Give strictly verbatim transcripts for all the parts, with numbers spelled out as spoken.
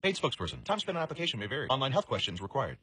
Paid spokesperson. Time spent on application may vary. Online health questions required.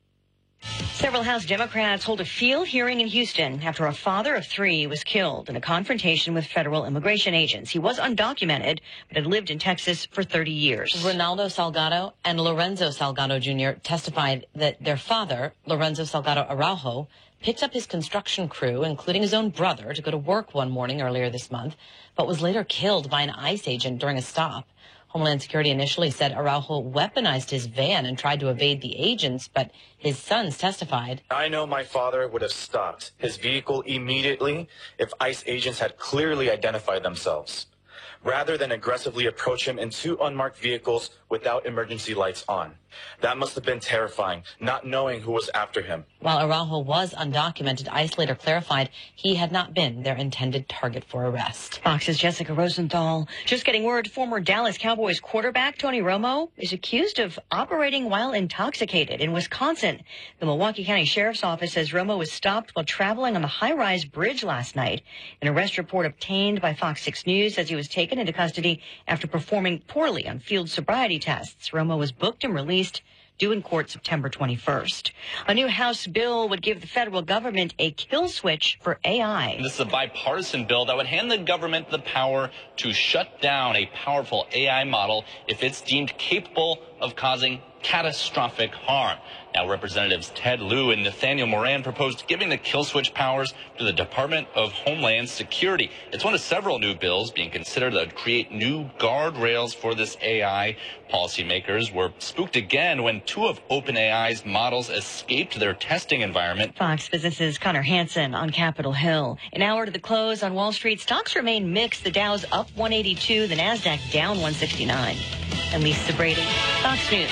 Several House Democrats hold a field hearing in Houston after a father of three was killed in a confrontation with federal immigration agents. He was undocumented, but had lived in Texas for thirty years. Ronaldo Salgado and Lorenzo Salgado Junior testified that their father, Lorenzo Salgado Araujo, picked up his construction crew, including his own brother, to go to work one morning earlier this month, but was later killed by an ICE agent during a stop. Homeland Security initially said Araujo weaponized his van and tried to evade the agents, but his sons testified. I know my father would have stopped his vehicle immediately if ICE agents had clearly identified themselves, rather than aggressively approach him in two unmarked vehicles without emergency lights on. That must have been terrifying, not knowing who was after him. While Araujo was undocumented, ICE later clarified he had not been their intended target for arrest. Fox's Jessica Rosenthal. Just getting word, former Dallas Cowboys quarterback Tony Romo is accused of operating while intoxicated in Wisconsin. The Milwaukee County Sheriff's Office says Romo was stopped while traveling on the high-rise bridge last night. An arrest report obtained by Fox six News says he was taken into custody after performing poorly on field sobriety tests. Romo was booked and released, due in court September twenty-first. A new House bill would give the federal government a kill switch for A I. This is a bipartisan bill that would hand the government the power to shut down a powerful A I model if it's deemed capable of causing catastrophic harm. Now, Representatives Ted Lieu and Nathaniel Moran proposed giving the kill switch powers to the Department of Homeland Security. It's one of several new bills being considered that would create new guardrails for this A I. Policymakers were spooked again when two of OpenAI's models escaped their testing environment. Fox Business's Connor Hansen on Capitol Hill. An hour to the close on Wall Street. Stocks remain mixed. The Dow's up one eighty-two, the NASDAQ down one sixty-nine. And Lisa Brady, Fox News.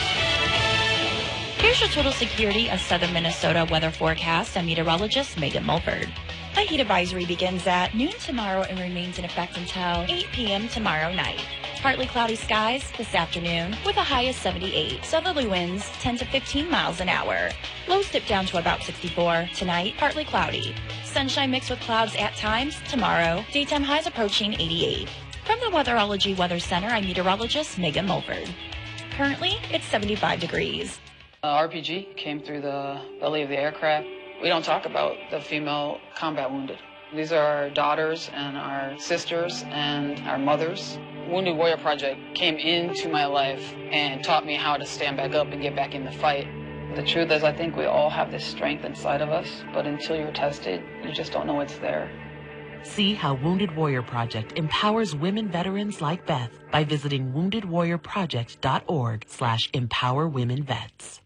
Here's your Total Security, a southern Minnesota weather forecast. I'm meteorologist Megan Mulford. A heat advisory begins at noon tomorrow and remains in effect until eight p.m. tomorrow night. Partly cloudy skies this afternoon with a high of seventy-eight. Southerly winds ten to fifteen miles an hour. Lows dip down to about sixty-four. Tonight, partly cloudy. Sunshine mixed with clouds at times tomorrow. Daytime highs approaching eighty-eight. From the Weatherology Weather Center, I'm meteorologist Megan Mulford. Currently, it's seventy-five degrees. Uh, R P G came through the belly of the aircraft. We don't talk about the female combat wounded. These are our daughters and our sisters and our mothers. Wounded Warrior Project came into my life and taught me how to stand back up and get back in the fight. The truth is, I think we all have this strength inside of us, but until you're tested, you just don't know it's there. See how Wounded Warrior Project empowers women veterans like Beth by visiting wounded warrior project dot org slash empower women vets.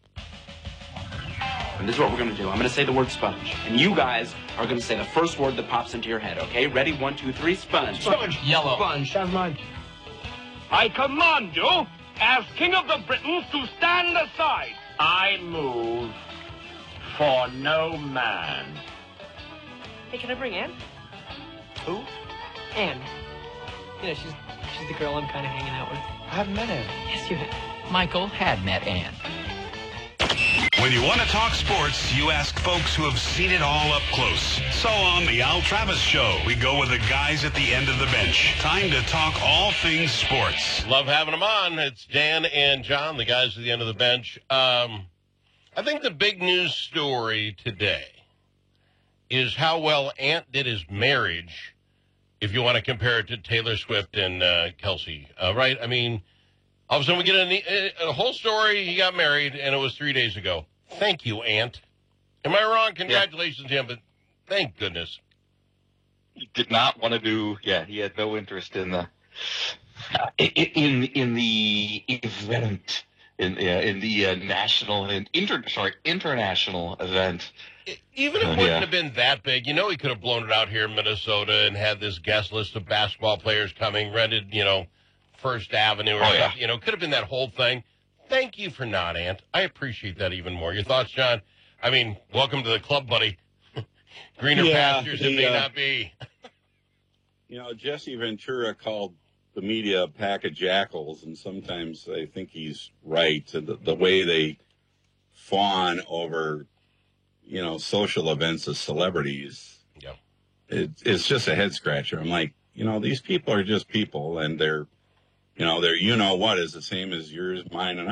And this is what we're going to do. I'm going to say the word sponge. And you guys are going to say the first word that pops into your head, okay? Ready? One, two, three. Sponge. Sponge. Yellow. Sponge. That's mine. I command you, as King of the Britons, to stand aside. I move for no man. Hey, can I bring Ann? Who? Ann. You know, she's she's the girl I'm kind of hanging out with. I haven't met Ann. Yes, you have. Michael had met Ann. When you want to talk sports, you ask folks who have seen it all up close. So on the Al Travis Show, we go with the guys at the end of the bench. Time to talk all things sports. Love having them on. It's Dan and John, the guys at the end of the bench. Um, I think the big news story today is how well Ant did his marriage, if you want to compare it to Taylor Swift and uh, Kelsey, uh, right? I mean, all of a sudden we get a, a whole story. He got married, and it was three days ago. Thank you, Ant. Am I wrong? Congratulations yeah. to him, but thank goodness. He did not want to do, yeah, he had no interest in the, uh, in, in the event, in, uh, in the uh, national, and inter, sorry, international event. Even if it uh, wouldn't yeah. have been that big, you know, he could have blown it out here in Minnesota and had this guest list of basketball players coming, rented, you know, First Avenue or oh, something. yeah. You know, could have been that whole thing. Thank you for not, Ant. I appreciate that even more. Your thoughts, John? I mean, welcome to the club, buddy. Greener yeah, pastures the, it may uh, not be. You know, Jesse Ventura called the media a pack of jackals, and sometimes I think he's right. The, the way they fawn over, you know, social events of celebrities, yeah. it, it's just a head scratcher. I'm like, you know, these people are just people, and they're, you know, their you know what is the same as yours, mine, and